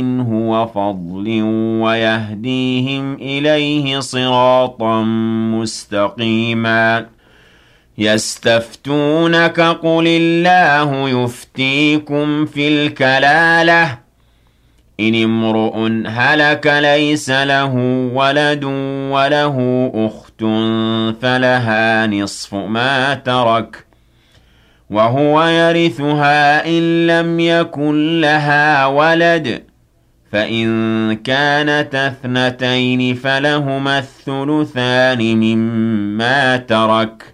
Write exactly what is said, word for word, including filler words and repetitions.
وفضل ويهديهم إليه صراطا مستقيما يستفتونك قل الله يفتيكم في الكلالة إن امرؤ هلك ليس له ولد وله أخت فلها نصف ما ترك وهو يرثها إن لم يكن لها ولد فإن كانت اثنتين فلهما الثلثان مما ترك